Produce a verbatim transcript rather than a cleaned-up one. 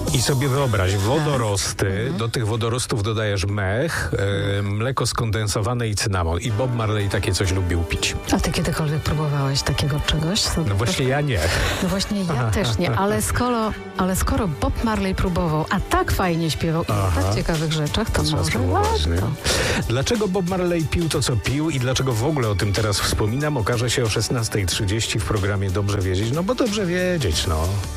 I sobie wyobraź, wodorosty, mhm. do tych wodorostów dodajesz mech, e, mleko skondensowane i cynamon. I Bob Marley takie coś lubił pić. A ty kiedykolwiek próbowałeś takiego czegoś? Co no właśnie ja nie. No właśnie ja też nie, ale skoro, ale skoro Bob Marley próbował, a tak fajnie śpiewał i o tak ciekawych rzeczach, to, to może warto. Dlaczego Bob Marley pił to, co pił i dlaczego w ogóle o tym teraz wspominam, okaże się o szesnastej trzydzieści w programie Dobrze Wiedzieć. No bo dobrze wiedzieć, no.